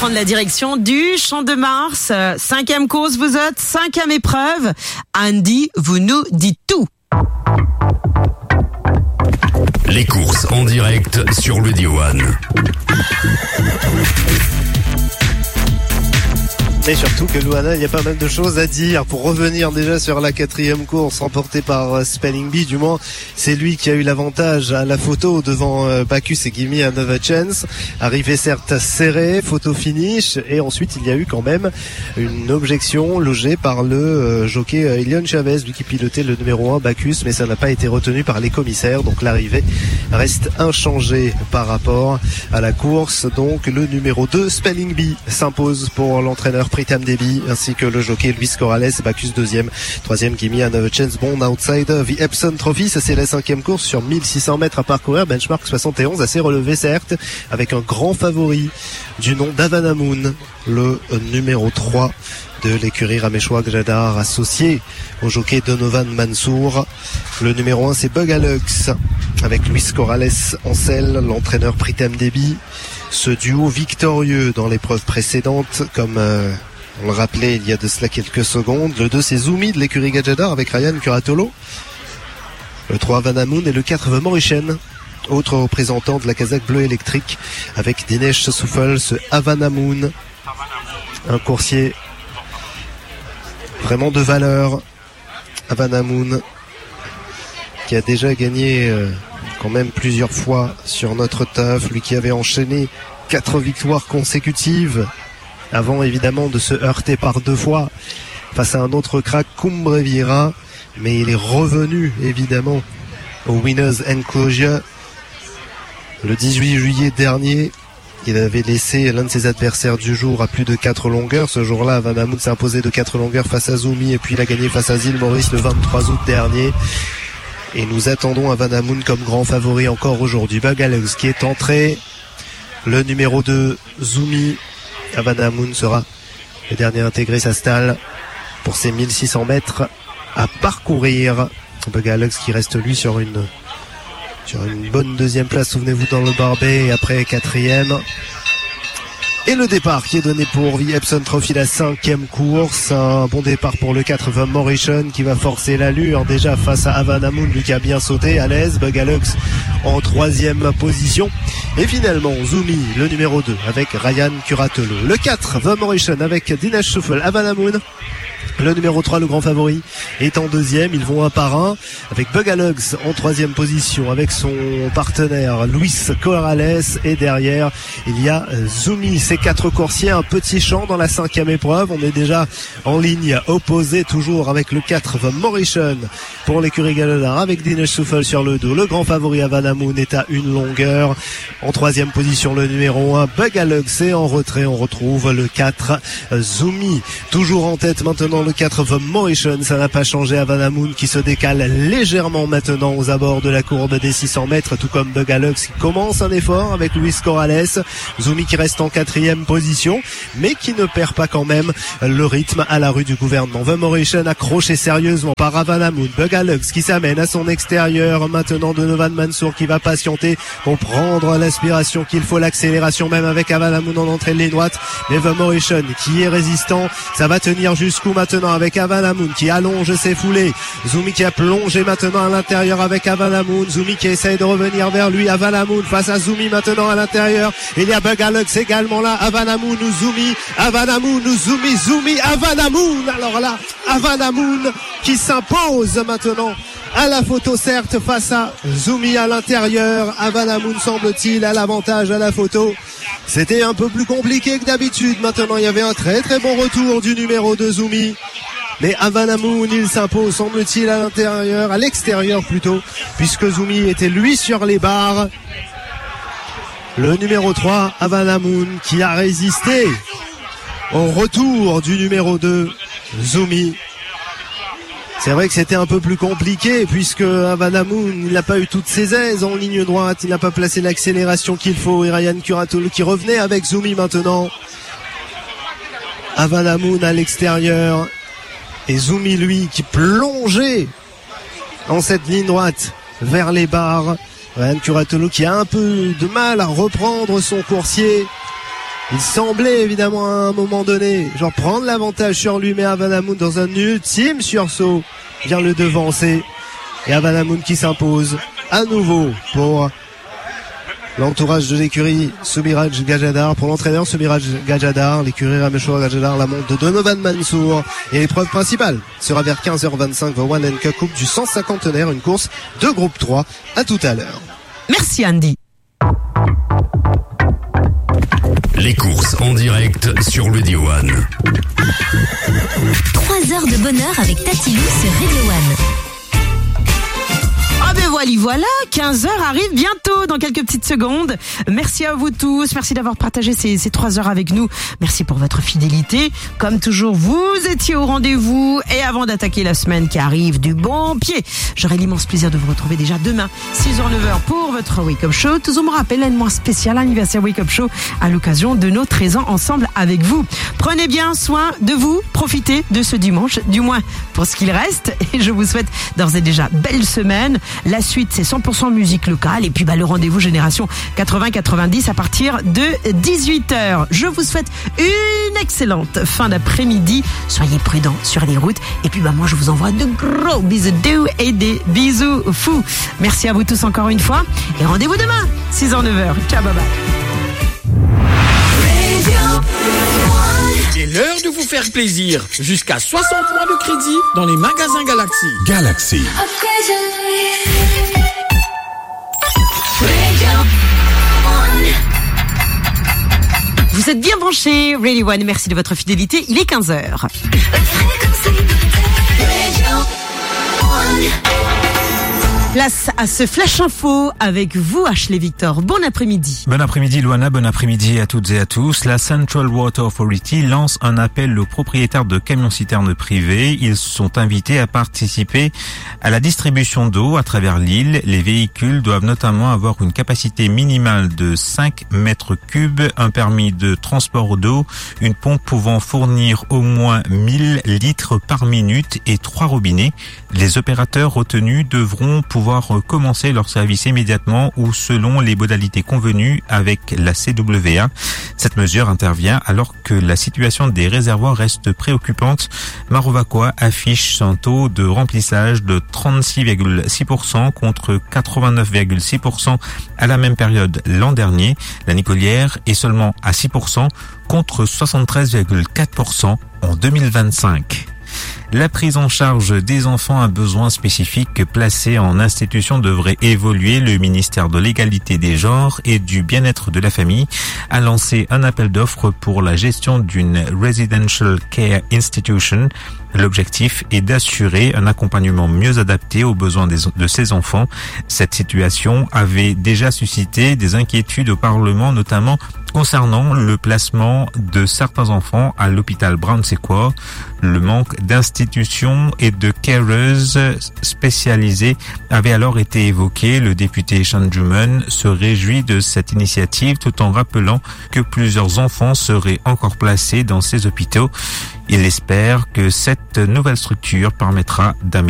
prendre la direction du Champ de Mars. 5e course, vous êtes 5e épreuve. Andy, vous nous dites tout. Les courses en direct sur Radio One. Et surtout que Louana, il y a pas mal de choses à dire. Pour revenir déjà sur la 4e course remportée par Spelling Bee, du moins c'est lui qui a eu l'avantage à la photo devant Bacchus et Gimme Another Chance. Arrivée certes serrée, photo finish, et ensuite il y a eu quand même une objection logée par le jockey Elion Chavez, lui qui pilotait le numéro 1 Bacchus, mais ça n'a pas été retenu par les commissaires, donc l'arrivée reste inchangée par rapport à la course. Donc le numéro 2 Spelling Bee s'impose pour l'entraîneur Pritam Devi ainsi que le jockey Luis Corrales. Bacchus 2e, 3e Gimme Another Chance, Bond Outsider, The Epson Trophy. Ça c'est la 5e course sur 1600 mètres à parcourir, benchmark 71, assez relevé certes, avec un grand favori du nom d'Havana Moon, le numéro 3 de l'écurie Ramechois Jadar, associé au jockey Donovan Mansour. Le numéro 1 c'est Bugalux avec Luis Corrales en selle, l'entraîneur Pritam Devi. Ce duo victorieux dans l'épreuve précédente, comme on le rappelait il y a de cela quelques secondes. Le 2 c'est Zumi de l'écurie Gajadar avec Ryan Curatolo. Le 3 Havana Moon et le 4 The Mauritian, autre représentant de la casaque bleu électrique, avec Dinesh Souffle, ce Havana Moon, un coursier vraiment de valeur. Havana Moon qui a déjà gagné quand même plusieurs fois sur notre turf, lui qui avait enchaîné 4 victoires consécutives avant évidemment de se heurter par 2 fois face à un autre crack, Cumbrevira, mais il est revenu évidemment au Winners Enclosure le 18 juillet dernier. Il avait laissé l'un de ses adversaires du jour à plus de 4 longueurs. Ce jour-là, Havana Moon s'est imposé de 4 longueurs face à Zumi, et puis il a gagné face à Zil Maurice le 23 août dernier. Et nous attendons Havana Moon comme grand favori encore aujourd'hui. Bugalux qui est entré. Le numéro 2, Zumi. Havana Moon sera le dernier à intégrer sa stalle pour ses 1600 mètres à parcourir. Bugalux qui reste lui sur une bonne 2e place, souvenez-vous, dans le Barbet, et après 4e. Et le départ qui est donné pour The Epson Trophy, la 5e course. Un bon départ pour le 4 The Mauritian qui va forcer l'allure déjà face à Havana Moon, lui qui a bien sauté à l'aise. Bugalux en 3e position. Et finalement Zumi, le numéro 2 avec Ryan Curatolo. Le 4 The Mauritian avec Dinesh Souffle, Havana Moon. Le numéro 3, le grand favori, est en 2e. Ils vont un par un avec Bugalux en 3e position avec son partenaire Luis Corrales, et derrière il y a Zumi. Ces 4 coursiers, un petit champ dans la 5e épreuve. On est déjà en ligne opposée, toujours avec le 4 The Mauritian pour l'écurie Gajadar avec Dinesh Souffle sur le dos. Le grand favori Havana Moon est à 1 longueur. En 3e position le numéro 1 Bugalux, et en retrait on retrouve le 4 Zumi. Toujours en tête maintenant le 4 The Mauritian, ça n'a pas changé. Havana Moon qui se décale légèrement maintenant aux abords de la courbe des 600 mètres, tout comme Bugalux qui commence un effort avec Luis Corrales. Zumi qui reste en 4e position, mais qui ne perd pas quand même le rythme à la rue du gouvernement. The Mauritian accroché sérieusement par Havana Moon. Bugalux qui s'amène à son extérieur maintenant, de Donovan Mansour qui va patienter pour prendre l'aspiration qu'il faut, l'accélération même avec Havana Moon en entrée de ligne droite. Mais The Mauritian qui est résistant, ça va tenir jusqu'où maintenant avec Havana Moon qui allonge ses foulées. Zumi qui a plongé maintenant à l'intérieur avec Havana Moon. Zumi qui essaye de revenir vers lui. Havana Moon face à Zumi maintenant à l'intérieur. Il y a Bugalux également là. Havana Moon ou Zumi. Havana Moon ou Zumi. Zumi, Havana Moon. Alors là, Havana Moon qui s'impose maintenant à la photo, certes, face à Zumi à l'intérieur. Havana Moon, semble-t-il, a l'avantage à la photo. C'était un peu plus compliqué que d'habitude. Maintenant, il y avait un très très bon retour du numéro 2 Zumi. Mais Havana Moon, il s'impose, semble-t-il, à l'intérieur, à l'extérieur plutôt, puisque Zumi était lui sur les barres. Le numéro 3, Havana Moon, qui a résisté au retour du numéro 2, Zumi. C'est vrai que c'était un peu plus compliqué puisque Havana Moon, il n'a pas eu toutes ses aises en ligne droite, il n'a pas placé l'accélération qu'il faut, et Ryan Curatolo qui revenait avec Zumi maintenant. Havana Moon à l'extérieur et Zumi lui qui plongeait en cette ligne droite vers les barres. Ryan Curatolo qui a un peu de mal à reprendre son coursier. Il semblait évidemment à un moment donné prendre l'avantage sur lui, mais Havanamoun dans un ultime sursaut vient le devancer. Et Havanamoun qui s'impose à nouveau pour l'entourage de l'écurie Subiraj Gajadhar. Pour l'entraîneur Subiraj Gajadhar, l'écurie Rameshwar Gajadhar, la montre de Donovan Mansour. Et l'épreuve principale sera vers 15h25 au One Cup Coupe du 150enaire, une course de groupe 3. À tout à l'heure. Merci Andy. Les courses en direct sur Radio One. 3 heures de bonheur avec Tatilou sur Radio One. Ah ben voilà, 15h arrive bientôt dans quelques petites secondes. Merci à vous tous, merci d'avoir partagé ces 3 heures avec nous. Merci pour votre fidélité. Comme toujours, vous étiez au rendez-vous. Et avant d'attaquer la semaine qui arrive du bon pied, j'aurai l'immense plaisir de vous retrouver déjà demain, 6h-9h pour votre Wake Up Show. Toujours me rappelle un mois spécial anniversaire Wake Up Show à l'occasion de nos 13 ans ensemble avec vous. Prenez bien soin de vous, profitez de ce dimanche, du moins pour ce qu'il reste. Et je vous souhaite d'ores et déjà belle semaine. La suite, c'est 100% musique locale. Et puis, le rendez-vous Génération 80-90 à partir de 18h. Je vous souhaite une excellente fin d'après-midi. Soyez prudents sur les routes. Et puis, moi, je vous envoie de gros bisous doux et des bisous fous. Merci à vous tous encore une fois. Et rendez-vous demain, 6h-9h. Ciao, bye bye. C'est l'heure de vous faire plaisir. Jusqu'à 60 mois de crédit dans les magasins Galaxy. Galaxy. Vous êtes bien branchés, Radio One. Merci de votre fidélité. Il est 15h. Place à ce Flash Info avec vous, Ashley Victor. Bon après-midi. Bon après-midi, Luana. Bon après-midi à toutes et à tous. La Central Water Authority lance un appel aux propriétaires de camions-citernes privés. Ils sont invités à participer à la distribution d'eau à travers l'île. Les véhicules doivent notamment avoir une capacité minimale de 5 mètres cubes, un permis de transport d'eau, une pompe pouvant fournir au moins 1000 litres par minute et 3 robinets. Les opérateurs retenus devront pouvoir commencer leur service immédiatement ou selon les modalités convenues avec la CWA. Cette mesure intervient alors que la situation des réservoirs reste préoccupante. Marovacois affiche un taux de remplissage de 36,6% contre 89,6% à la même période l'an dernier. La Nicolière est seulement à 6% contre 73,4% en 2025. La prise en charge des enfants à besoins spécifiques placés en institution devrait évoluer. Le ministère de l'Égalité des genres et du bien-être de la famille a lancé un appel d'offres pour la gestion d'une Residential Care Institution. L'objectif est d'assurer un accompagnement mieux adapté aux besoins de ces enfants. Cette situation avait déjà suscité des inquiétudes au Parlement, notamment concernant le placement de certains enfants à l'hôpital Brown-Sequard. Le manque d'institutions et de carers spécialisés avait alors été évoqué. Le député Sean Juman se réjouit de cette initiative tout en rappelant que plusieurs enfants seraient encore placés dans ces hôpitaux. Il espère que cette nouvelle structure permettra d'améliorer